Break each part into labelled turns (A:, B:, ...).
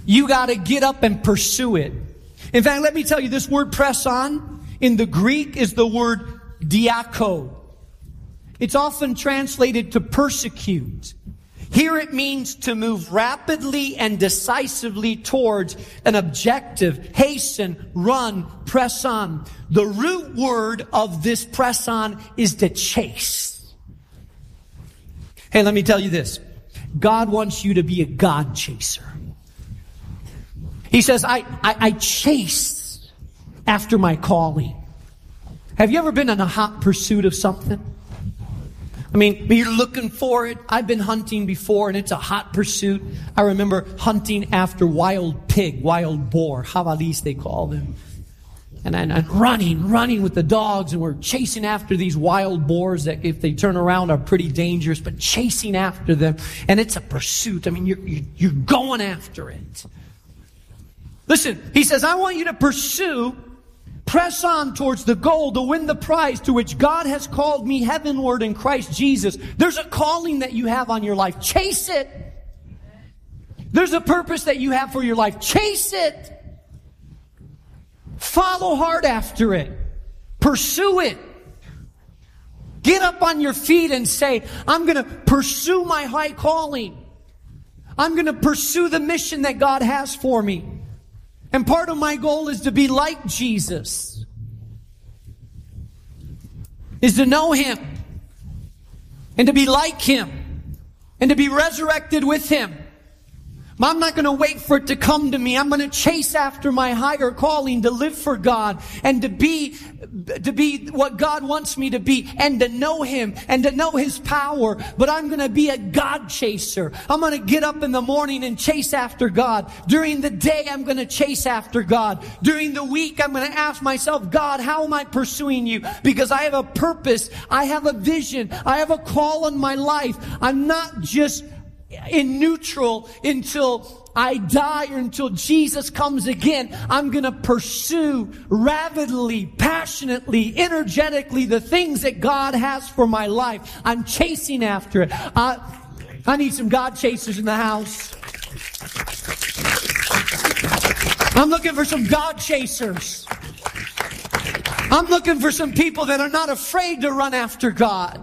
A: You got to get up and pursue it. In fact, let me tell you, this word press on in the Greek is the word diako. It's often translated to persecute. Here it means to move rapidly and decisively towards an objective. Hasten, run, press on. The root word of this press on is to chase. Hey, let me tell you this. God wants you to be a God chaser. He says, I chase after my calling. Have you ever been in a hot pursuit of something? I mean, you're looking for it. I've been hunting before, and it's a hot pursuit. I remember hunting after wild pig, wild boar, javalis they call them. And I'm running with the dogs, and we're chasing after these wild boars that, if they turn around, are pretty dangerous, but chasing after them. And it's a pursuit. I mean, you're going after it. Listen, he says, I want you to pursue, press on towards the goal to win the prize to which God has called me heavenward in Christ Jesus. There's a calling that you have on your life. Chase it. There's a purpose that you have for your life. Chase it. Follow hard after it. Pursue it. Get up on your feet and say, I'm going to pursue my high calling. I'm going to pursue the mission that God has for me. And part of my goal is to be like Jesus. Is to know Him. And to be like Him. And to be resurrected with Him. I'm not going to wait for it to come to me. I'm going to chase after my higher calling to live for God and to be what God wants me to be and to know Him and to know His power. But I'm going to be a God chaser. I'm going to get up in the morning and chase after God. During the day, I'm going to chase after God. During the week, I'm going to ask myself, God, how am I pursuing You? Because I have a purpose. I have a vision. I have a call in my life. I'm not just in neutral until I die or until Jesus comes again. I'm going to pursue rapidly, passionately, energetically the things that God has for my life. I'm chasing after it. I need some God chasers in the house. I'm looking for some God chasers. I'm looking for some people that are not afraid to run after God.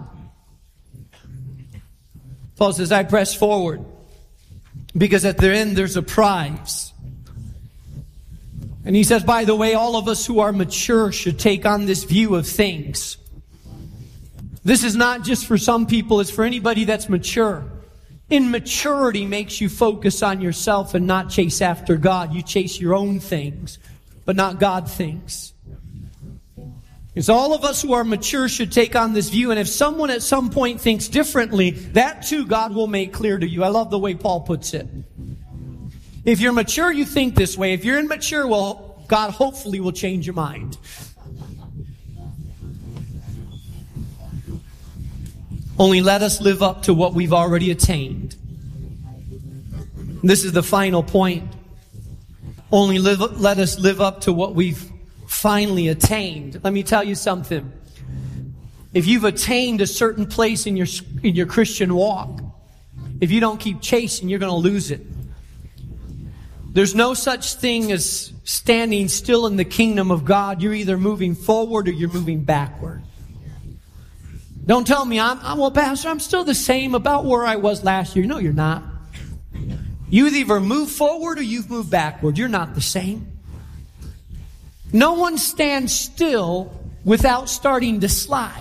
A: Paul says, I press forward because at the end there's a prize. And he says, by the way, all of us who are mature should take on this view of things. This is not just for some people, it's for anybody that's mature. Immaturity makes you focus on yourself and not chase after God. You chase your own things, but not God things. Because all of us who are mature should take on this view. And if someone at some point thinks differently, that too God will make clear to you. I love the way Paul puts it. If you're mature, you think this way. If you're immature, well, God hopefully will change your mind. Only let us live up to what we've already attained. This is the final point. Only let us live up to what we've finally attained. Let me tell you something. If you've attained a certain place in your Christian walk, if you don't keep chasing, you're going to lose it. There's no such thing as standing still in the kingdom of God. You're either moving forward or you're moving backward. Don't tell me, well, Pastor, I'm still the same about where I was last year. No, you're not. You either move forward or you've moved backward. You're not the same. No one stands still without starting to slide.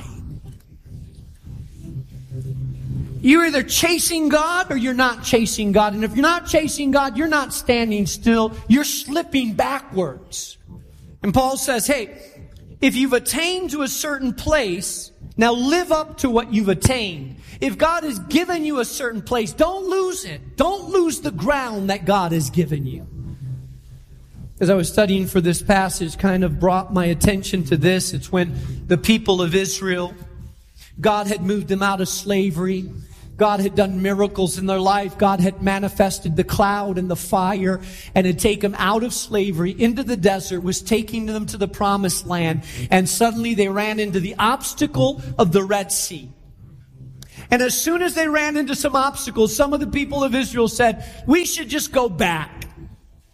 A: You're either chasing God or you're not chasing God. And if you're not chasing God, you're not standing still. You're slipping backwards. And Paul says, hey, if you've attained to a certain place, now live up to what you've attained. If God has given you a certain place, don't lose it. Don't lose the ground that God has given you. As I was studying for this passage, kind of brought my attention to this. It's when the people of Israel, God had moved them out of slavery. God had done miracles in their life. God had manifested the cloud and the fire and had taken them out of slavery into the desert, was taking them to the promised land. And suddenly they ran into the obstacle of the Red Sea. And as soon as they ran into some obstacles, some of the people of Israel said, we should just go back.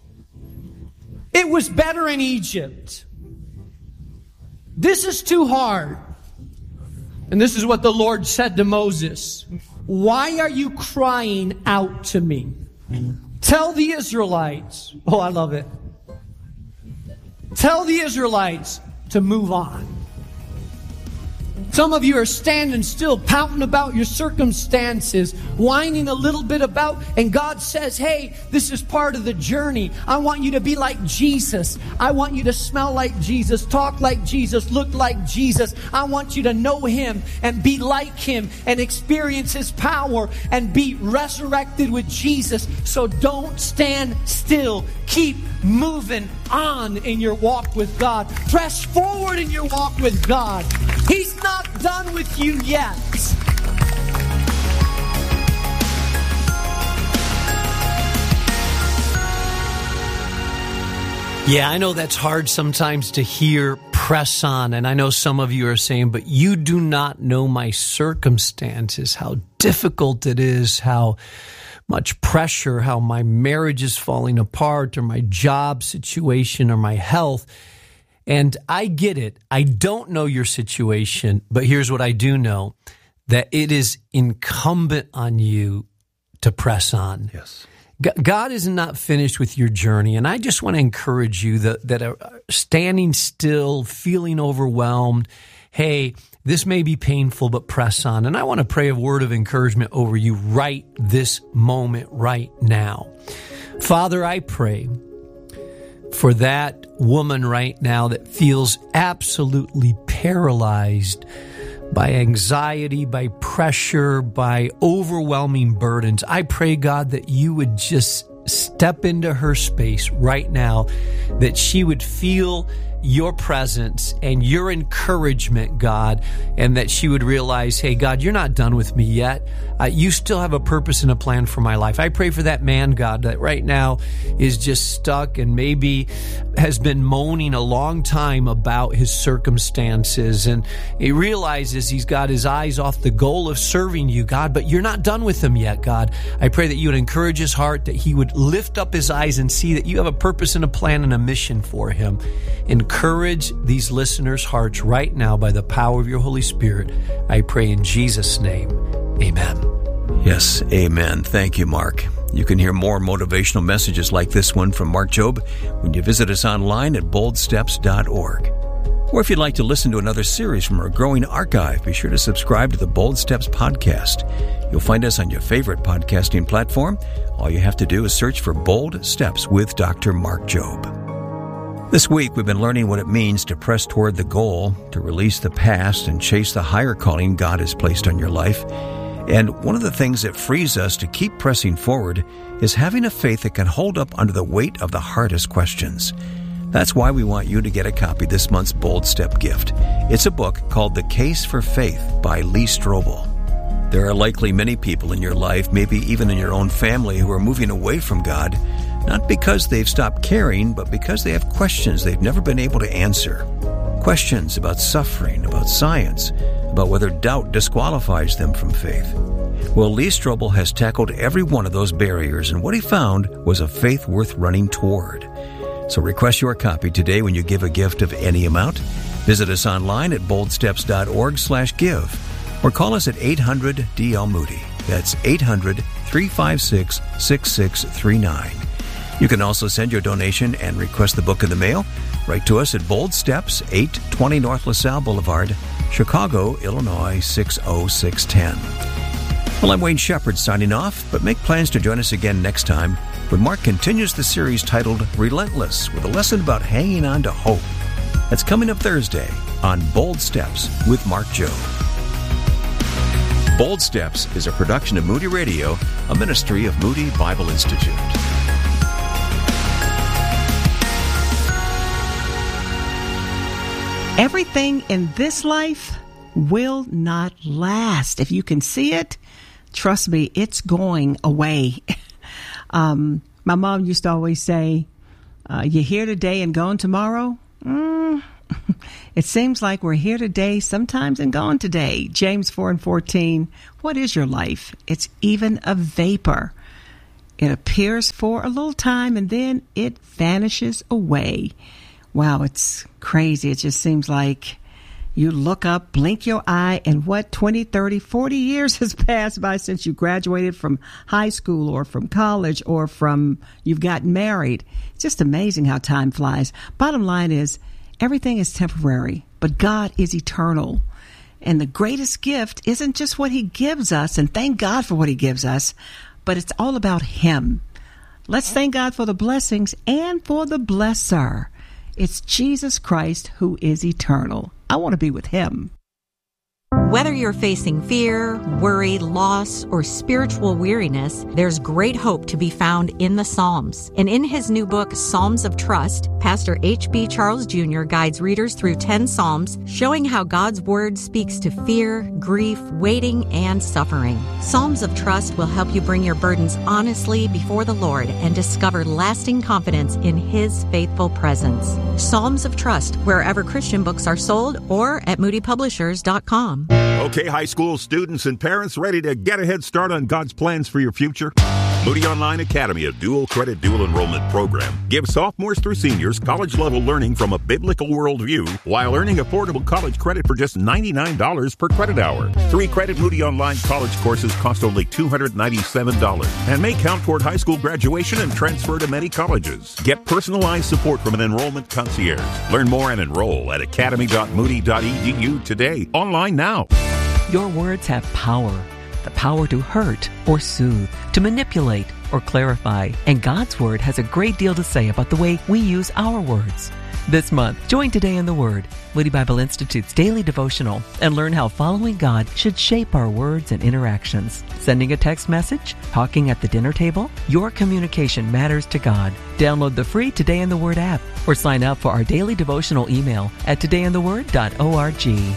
A: It was better in Egypt. This is too hard. And this is what the Lord said to Moses. Why are you crying out to me? Tell the Israelites. Oh, I love it. Tell the Israelites to move on. Some of you are standing still, pouting about your circumstances, whining a little bit about, and God says, hey, this is part of the journey. I want you to be like Jesus. I want you to smell like Jesus, talk like Jesus, look like Jesus. I want you to know Him and be like Him and experience His power and be resurrected with Jesus. So don't stand still. Keep moving on in your walk with God. Press forward in your walk with God. He's not done with you yet.
B: Yeah, I know that's hard sometimes to hear, press on. And I know some of you are saying, but you do not know my circumstances, how difficult it is, how much pressure, how my marriage is falling apart, or my job situation, or my health. And I get it. I don't know your situation, but here's what I do know, that it is incumbent on you to press on.
C: Yes.
B: God is not finished with your journey. And I just want to encourage you that are standing still, feeling overwhelmed. Hey, this may be painful, but press on. And I want to pray a word of encouragement over you right this moment, right now. Father, I pray for that woman right now that feels absolutely paralyzed by anxiety, by pressure, by overwhelming burdens. I pray, God, that you would just step into her space right now, that she would feel your presence and your encouragement, God, and that she would realize, hey, God, you're not done with me yet. You still have a purpose and a plan for my life. I pray for that man, God, that right now is just stuck and maybe has been moaning a long time about his circumstances, and he realizes he's got his eyes off the goal of serving you, God, but you're not done with him yet, God. I pray that you would encourage his heart, that he would lift up his eyes and see that you have a purpose and a plan and a mission for him. Encourage these listeners' hearts right now by the power of your Holy Spirit. I pray in Jesus' name. Amen.
C: Yes, amen. Thank you, Mark. You can hear more motivational messages like this one from Mark Jobe when you visit us online at boldsteps.org. Or if you'd like to listen to another series from our growing archive, be sure to subscribe to the Bold Steps podcast. You'll find us on your favorite podcasting platform. All you have to do is search for Bold Steps with Dr. Mark Jobe. This week, we've been learning what it means to press toward the goal, to release the past and chase the higher calling God has placed on your life. And one of the things that frees us to keep pressing forward is having a faith that can hold up under the weight of the hardest questions. That's why we want you to get a copy of this month's Bold Step gift. It's a book called The Case for Faith by Lee Strobel. There are likely many people in your life, maybe even in your own family, who are moving away from God, not because they've stopped caring, but because they have questions they've never been able to answer. Questions about suffering, about science, about whether doubt disqualifies them from faith. Well, Lee Strobel has tackled every one of those barriers, and what he found was a faith worth running toward. So request your copy today when you give a gift of any amount. Visit us online at boldsteps.org/give. Or call us at 800-DL-MOODY. That's 800-356-6639. You can also send your donation and request the book in the mail. Write to us at Bold Steps, 820 North LaSalle Boulevard, Chicago, Illinois, 60610. Well, I'm Wayne Shepherd signing off, but make plans to join us again next time when Mark continues the series titled Relentless with a lesson about hanging on to hope. That's coming up Thursday on Bold Steps with Mark Jobe. Bold Steps is a production of Moody Radio, a ministry of Moody Bible Institute.
D: Everything in this life will not last. If you can see it, trust me, it's going away. My mom used to always say, you're here today and gone tomorrow? It seems like we're here today sometimes and gone today. James 4:14. What is your life? It's even a vapor. It appears for a little time and then it vanishes away. Wow, it's crazy. It just seems like you look up, blink your eye, and 20, 30, 40 years has passed by since you graduated from high school or from college or from you've gotten married. It's just amazing how time flies. Bottom line is, everything is temporary, but God is eternal. And the greatest gift isn't just what he gives us, and thank God for what he gives us, but it's all about him. Let's thank God for the blessings and for the blesser. It's Jesus Christ who is eternal. I want to be with him.
E: Whether you're facing fear, worry, loss, or spiritual weariness, there's great hope to be found in the Psalms. And in his new book, Psalms of Trust, Pastor H.B. Charles Jr. guides readers through 10 Psalms, showing how God's Word speaks to fear, grief, waiting, and suffering. Psalms of Trust will help you bring your burdens honestly before the Lord and discover lasting confidence in his faithful presence. Psalms of Trust, wherever Christian books are sold, or at moodypublishers.com.
F: Okay, high school students and parents ready to get a head start on God's plans for your future? Moody Online Academy, a dual credit, dual enrollment program, gives sophomores through seniors college-level learning from a biblical worldview while earning affordable college credit for just $99 per credit hour. 3-credit Moody Online college courses cost only $297 and may count toward high school graduation and transfer to many colleges. Get personalized support from an enrollment concierge. Learn more and enroll at academy.moody.edu today. Online now.
G: Your words have power. The power to hurt or soothe, to manipulate or clarify. And God's Word has a great deal to say about the way we use our words. This month, join Today in the Word, Moody Bible Institute's daily devotional, and learn how following God should shape our words and interactions. Sending a text message? Talking at the dinner table? Your communication matters to God. Download the free Today in the Word app or sign up for our daily devotional email at todayintheword.org.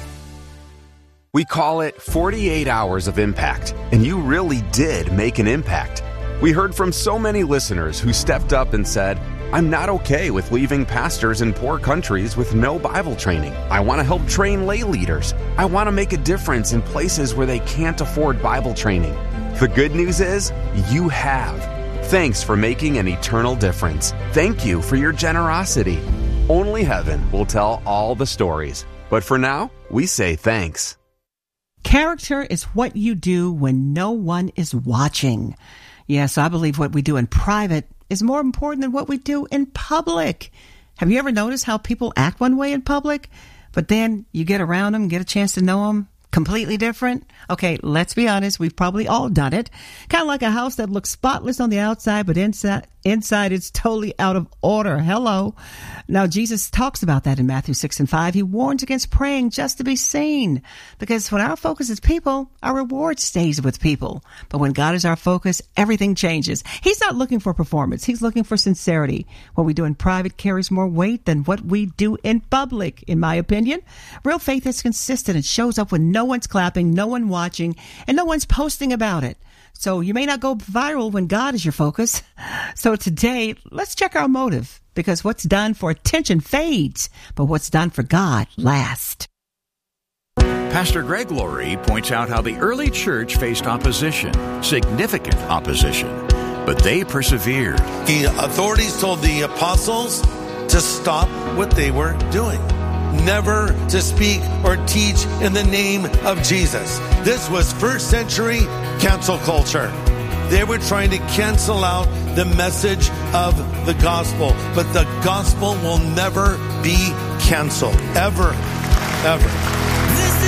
H: We call it 48 Hours of Impact, and you really did make an impact. We heard from so many listeners who stepped up and said, I'm not okay with leaving pastors in poor countries with no Bible training. I want to help train lay leaders. I want to make a difference in places where they can't afford Bible training. The good news is, you have. Thanks for making an eternal difference. Thank you for your generosity. Only heaven will tell all the stories. But for now, we say thanks.
D: Character is what you do when no one is watching. Yes, I believe what we do in private is more important than what we do in public. Have you ever noticed how people act one way in public, but then you get around them, get a chance to know them, completely different? Okay, let's be honest, we've probably all done it. Kind of like a house that looks spotless on the outside, but inside it's totally out of order. Hello. Now, Jesus talks about that in Matthew 6:5. He warns against praying just to be seen, because when our focus is people, our reward stays with people. But when God is our focus, everything changes. He's not looking for performance. He's looking for sincerity. What we do in private carries more weight than what we do in public, in my opinion. Real faith is consistent. It shows up when no one's clapping, no one watching, and no one's posting about it. So you may not go viral when God is your focus. So today, let's check our motive, because what's done for attention fades, but what's done for God lasts.
I: Pastor Greg Laurie points out how the early church faced opposition, significant opposition, but they persevered.
J: The authorities told the apostles to stop what they were doing, never to speak or teach in the name of Jesus. This was first century cancel culture. They were trying to cancel out the message of the gospel, but the gospel will never be canceled, ever, ever.